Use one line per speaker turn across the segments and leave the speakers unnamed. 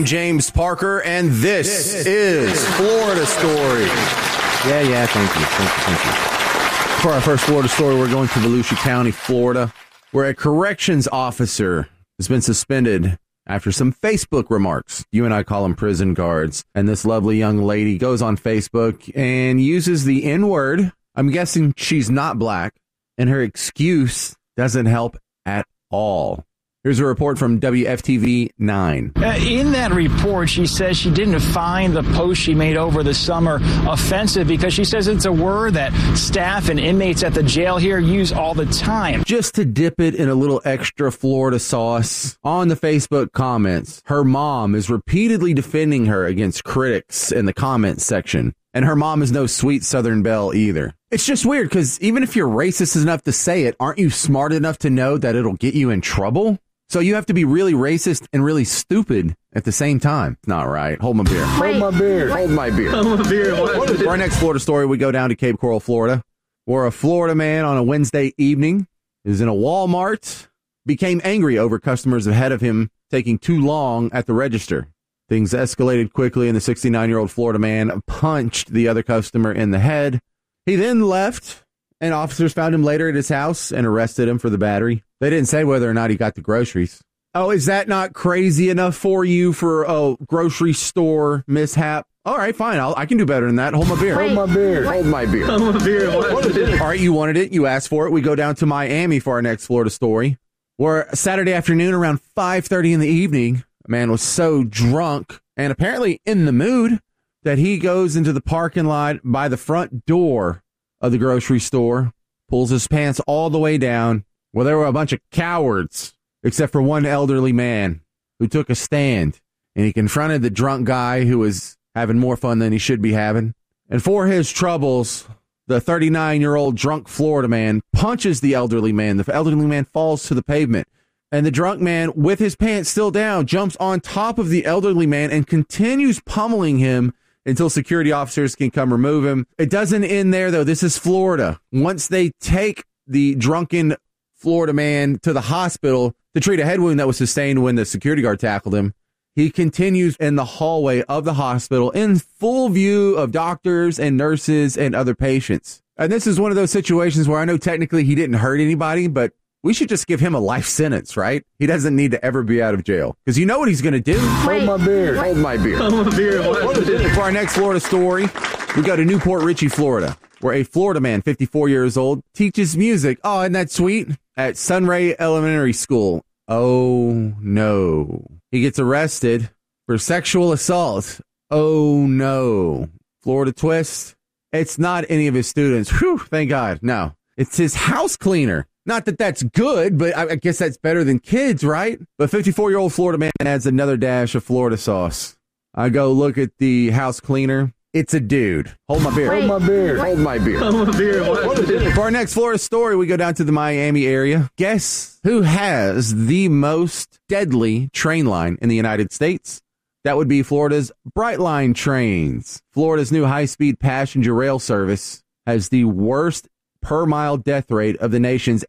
James Parker, and this is Florida Story.
Yeah, thank you. For our first Florida story, we're going to Volusia County, Florida, where a corrections officer has been suspended after some Facebook remarks. You and I call them prison guards. And this lovely young lady goes on Facebook and uses the N-word. I'm guessing she's not black, and her excuse doesn't help at all. Here's a report from WFTV 9.
In that report, she says she didn't find the post she made over the summer offensive because she says it's a word that staff and inmates at the jail here use all the time.
Just to dip it in a little extra Florida sauce, on the Facebook comments, her mom is repeatedly defending her against critics in the comments section. And her mom is no sweet Southern belle either. It's just weird because even if you're racist enough to say it, aren't you smart enough to know that it'll get you in trouble? So you have to be really racist and really stupid at the same time. Not right. Hold my beer.
Hold my beer. Hold my beer.
Hold my beer.
For our next Florida story, we go down to Cape Coral, Florida, where a Florida man on a Wednesday evening is in a Walmart, became angry over customers ahead of him taking too long at the register. Things escalated quickly, and the 69-year-old Florida man punched the other customer in the head. He then left, and officers found him later at his house and arrested him for the battery. They didn't say whether or not he got the groceries. Oh, is that not crazy enough for you for a grocery store mishap? All right, fine. I can do better than that. Hold my beer.
Hold my beer. Hold my beer.
Hold my beer.
All right, you wanted it. You asked for it. We go down to Miami for our next Florida story, where Saturday afternoon around 5:30 in the evening, a man was so drunk and apparently in the mood that he goes into the parking lot by the front door of the grocery store, pulls his pants all the way down. Well, there were a bunch of cowards, except for one elderly man who took a stand, and he confronted the drunk guy who was having more fun than he should be having. And for his troubles, the 39-year-old drunk Florida man punches the elderly man. The elderly man falls to the pavement, and the drunk man, with his pants still down, jumps on top of the elderly man and continues pummeling him until security officers can come remove him. It doesn't end there, though. This is Florida. Once they take the drunken Florida man to the hospital to treat a head wound that was sustained when the security guard tackled him, he continues in the hallway of the hospital in full view of doctors and nurses and other patients. And this is one of those situations where I know technically he didn't hurt anybody, but we should just give him a life sentence, right? He doesn't need to ever be out of jail because you know what he's going to do.
Hold my beer. Hold my beer.
Hold my beer.
For our next Florida story, we go to Newport Richey, Florida, where a Florida man, 54 years old, teaches music. Oh, isn't that sweet? At Sunray Elementary School. Oh, no. He gets arrested for sexual assault. Oh, no. Florida twist. It's not any of his students. Whew, thank God. No, it's his house cleaner. Not that that's good, but I guess that's better than kids, right? But 54-year-old Florida man adds another dash of Florida sauce. I go look at the house cleaner. It's a dude. Hold my beer.
Hold my beer. Hold my beer.
Hold my beer.
For our next Florida story, we go down to the Miami area. Guess who has the most deadly train line in the United States? That would be Florida's Brightline trains. Florida's new high-speed passenger rail service has the worst per-mile death rate of the nation's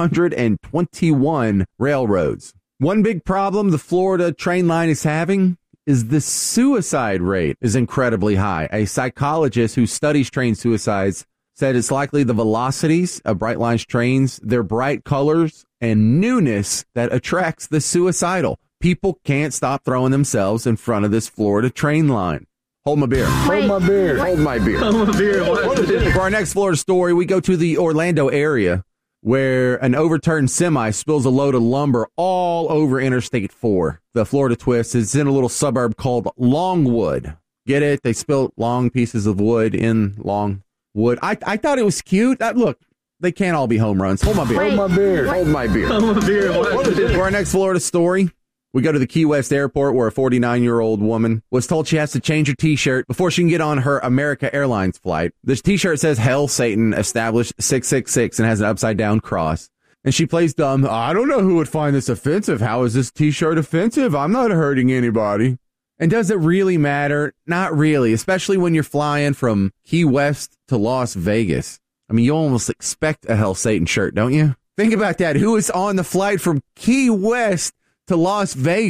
821 railroads. One big problem the Florida train line is having is the suicide rate is incredibly high. A psychologist who studies train suicides said it's likely the velocities of Brightline's trains, their bright colors, and newness that attracts the suicidal. People can't stop throwing themselves in front of this Florida train line. Hold my beer.
Hold my beer. Hold my beer.
Hold my beer.
For our next Florida story, we go to the Orlando area where an overturned semi spills a load of lumber all over Interstate 4. The Florida twist is in a little suburb called Longwood. Get it? They spilled long pieces of wood in Longwood. I thought it was cute. Look, they can't all be home runs. Hold my beer.
Hold my beer. Hold my beer.
Hold my beer.
For our next Florida story, we go to the Key West airport where a 49-year-old woman was told she has to change her T-shirt before she can get on her America Airlines flight. This T-shirt says, "Hail Satan, established 666," and has an upside-down cross. And she plays dumb. I don't know who would find this offensive. How is this T-shirt offensive? I'm not hurting anybody. And does it really matter? Not really, especially when you're flying from Key West to Las Vegas. I mean, you almost expect a Hail Satan shirt, don't you? Think about that. Who is on the flight from Key West to Las Vegas?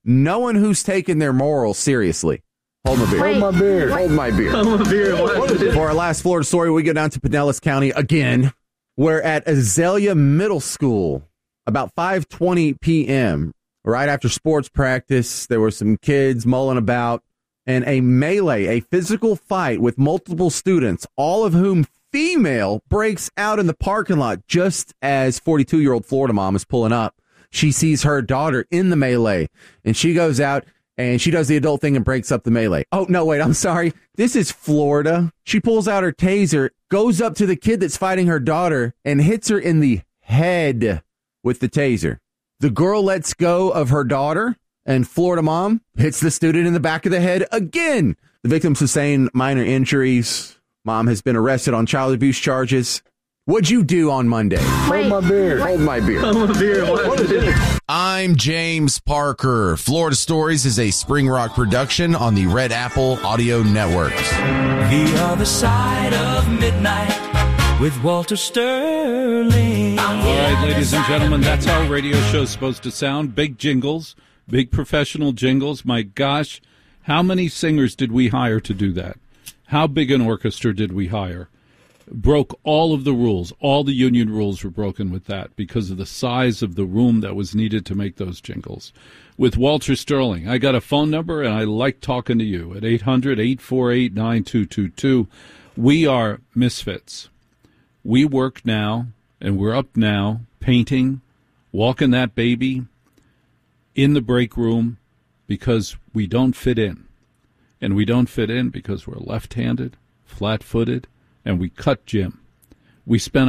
no one who's taken their morals seriously. Hold my beer.
Hold my beer. Hold my beer.
Hold my beer.
For our last Florida story, we go down to Pinellas County again. We're at Azalea Middle School about 5:20 p.m. Right after sports practice. There were some kids mulling about, and a melee, a physical fight with multiple students, all of whom female, breaks out in the parking lot just as 42-year-old Florida mom is pulling up. She sees her daughter in the melee, and she goes out and she does the adult thing and breaks up the melee. Oh, no, wait, I'm sorry. This is Florida. She pulls out her taser, goes up to the kid that's fighting her daughter, and hits her in the head with the taser. The girl lets go of her daughter, and Florida mom hits the student in the back of the head again. The victim sustained minor injuries. Mom has been arrested on child abuse charges. What'd you do on Monday?
Hold my beer. Hold my beer.
Hold my beer.
I'm James Parker. Florida Stories is a Spring Rock production on the Red Apple Audio Network.
The Other Side of Midnight with Walter Sterling.
All right, ladies and gentlemen, that's how a radio show's supposed to sound. Big jingles, big professional jingles. My gosh, how many singers did we hire to do that? How big an orchestra did we hire? Broke all of the rules. All the union rules were broken with that because of the size of the room that was needed to make those jingles. With Walter Sterling, I got a phone number, and I like talking to you at 800-848-9222. We are misfits. We work now, and we're up now, painting, walking that baby in the break room because we don't fit in. And we don't fit in because we're left-handed, flat-footed, and we cut gym. I spent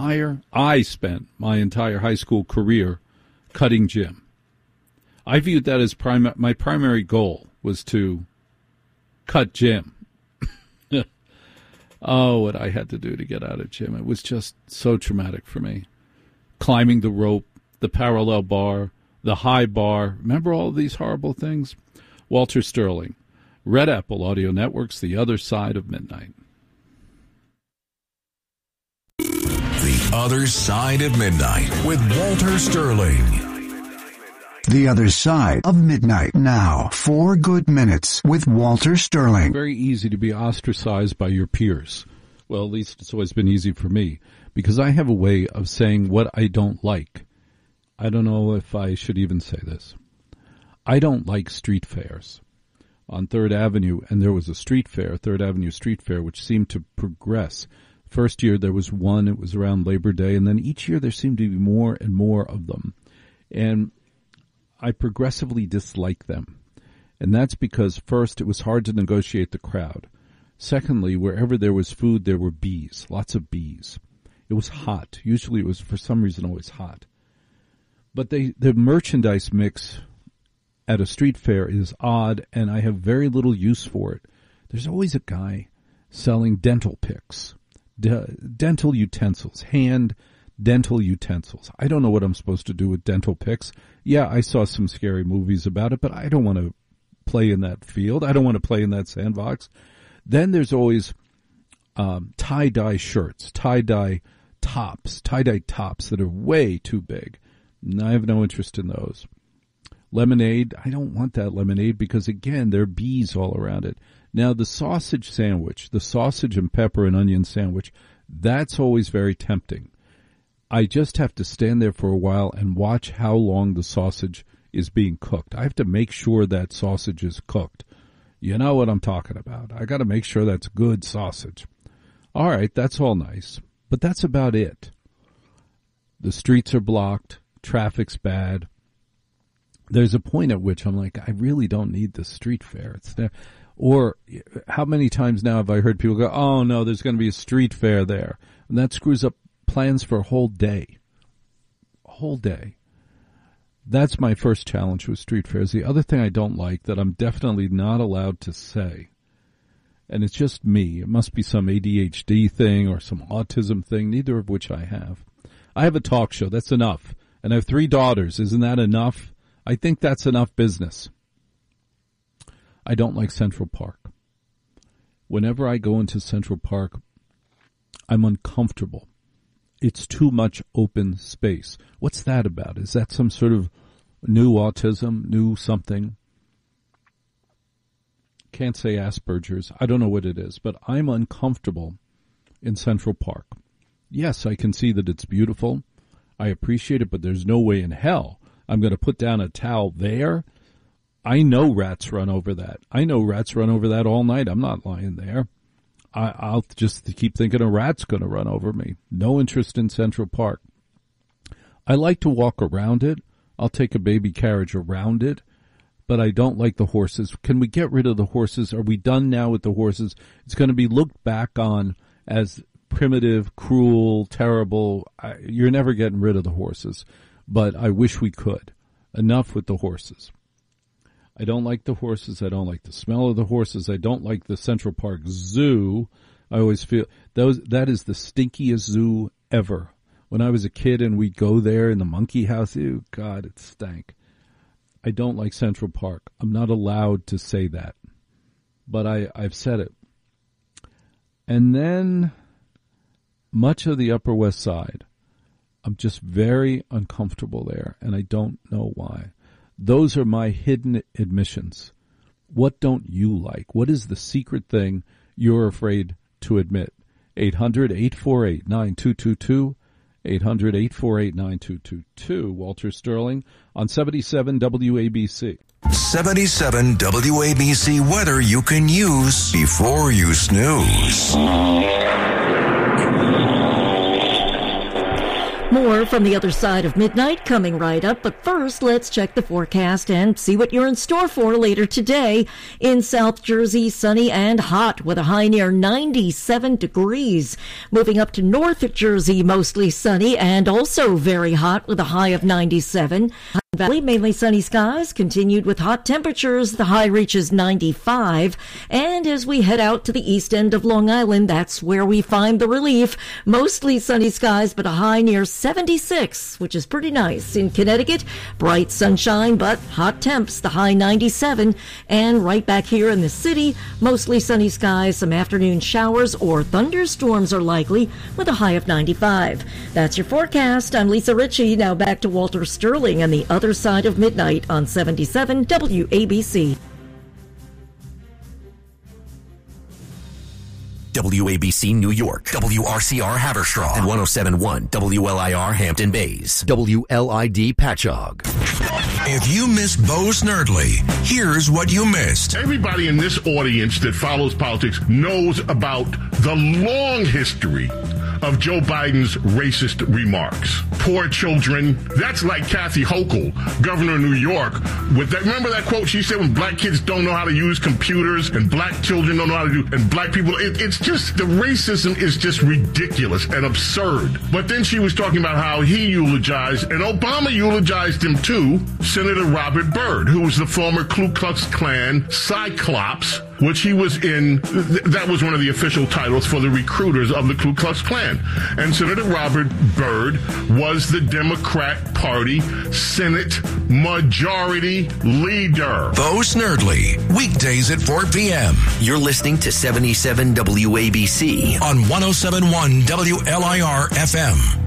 my entire high school career cutting gym. I viewed that as my primary goal was to cut gym. Oh, what I had to do to get out of gym. It was just so traumatic for me. Climbing the rope, the parallel bar, the high bar. Remember all of these horrible things? Walter Sterling, Red Apple Audio Networks, The Other Side of Midnight.
The Other Side of Midnight with Walter Sterling.
The Other Side of Midnight now. 4 good minutes with Walter Sterling.
Very easy to be ostracized by your peers. Well, at least it's always been easy for me because I have a way of saying what I don't like. I don't know if I should even say this. I don't like street fairs. On 3rd Avenue, and there was a street fair, 3rd Avenue Street Fair, which seemed to progress. First year there was one, it was around Labor Day, and then each year there seemed to be more and more of them. And I progressively dislike them. And that's because, first, it was hard to negotiate the crowd. Secondly, wherever there was food, there were bees, lots of bees. It was hot. Usually it was, for some reason, always hot. But the merchandise mix at a street fair is odd, and I have very little use for it. There's always a guy selling dental picks. Dental utensils, hand dental utensils. I don't know what I'm supposed to do with dental picks. Yeah, I saw some scary movies about it, but I don't want to play in that field. I don't want to play in that sandbox. Then there's always tie-dye shirts, tie-dye tops that are way too big. And I have no interest in those. Lemonade, I don't want that lemonade because, again, there are bees all around it. Now, the sausage sandwich, the sausage and pepper and onion sandwich, that's always very tempting. I just have to stand there for a while and watch how long the sausage is being cooked. I have to make sure that sausage is cooked. You know what I'm talking about. I got to make sure that's good sausage. All right, that's all nice, but that's about it. The streets are blocked. Traffic's bad. There's a point at which I'm like, I really don't need this street fair. It's there. Or how many times now have I heard people go, oh, no, there's going to be a street fair there. And that screws up plans for a whole day. A whole day. That's my first challenge with street fairs. The other thing I don't like that I'm definitely not allowed to say, and it's just me, it must be some ADHD thing or some autism thing, neither of which I have. I have a talk show. That's enough. And I have 3 daughters. Isn't that enough? I think that's enough business. I don't like Central Park. Whenever I go into Central Park, I'm uncomfortable. It's too much open space. What's that about? Is that some sort of new autism, new something. Can't say Asperger's. I don't know what it is, but I'm uncomfortable in Central Park. Yes, I can see that it's beautiful. I appreciate it, but there's no way in hell I'm going to put down a towel there. I know rats run over that. I know rats run over that all night. I'm not lying there. I'll just keep thinking a rat's going to run over me. No interest in Central Park. I like to walk around it. I'll take a baby carriage around it, but I don't like the horses. Can we get rid of the horses? Are we done now with the horses? It's going to be looked back on as primitive, cruel, terrible. You're never getting rid of the horses, but I wish we could. Enough with the horses. I don't like the horses. I don't like the smell of the horses. I don't like the Central Park Zoo. I always feel that is the stinkiest zoo ever. When I was a kid and we'd go there in the monkey house, ew, God, it stank. I don't like Central Park. I'm not allowed to say that, but I've said it. And then much of the Upper West Side, I'm just very uncomfortable there, and I don't know why. Those are my hidden admissions. What don't you like? What is the secret thing you're afraid to admit? 800-848-9222. 800-848-9222. Walter Sterling on 77 WABC.
77 WABC weather you can use before you snooze.
More from the other side of midnight coming right up, but first let's check the forecast and see what you're in store for later today. In South Jersey, sunny and hot with a high near 97 degrees. Moving up to North Jersey, mostly sunny and also very hot with a high of 97. Valley, mainly sunny skies, continued with hot temperatures. The high reaches 95. And as we head out to the east end of Long Island, that's where we find the relief. Mostly sunny skies, but a high near 76, which is pretty nice. In Connecticut, bright sunshine, but hot temps, the high 97. And right back here in the city, mostly sunny skies, some afternoon showers or thunderstorms are likely with a high of 95. That's your forecast. I'm Lisa Ritchie. Now back to Walter Sterling and the other side of midnight on 77 WABC.
WABC New York, WRCR Haverstraw, and 107.1 WLIR Hampton Bays, WLID Patchogue.
If you missed Bo Snerdley, here's what you missed.
Everybody in this audience that follows politics knows about the long history of Joe Biden's racist remarks. Poor children. That's like Kathy Hochul, governor of New York. With that, remember that quote she said when black kids don't know how to use computers and black children don't know how to do, and black people, it's just, the racism is just ridiculous and absurd. But then she was talking about how he eulogized, and Obama eulogized him too, Senator Robert Byrd, who was the former Ku Klux Klan Cyclops, which he was in. That was one of the official titles for the recruiters of the Ku Klux Klan. And Senator Robert Byrd was the Democrat Party Senate Majority Leader.
Bo Snerdley, weekdays at 4 p.m.
You're listening to 77 WABC
on 107.1 WLIR FM.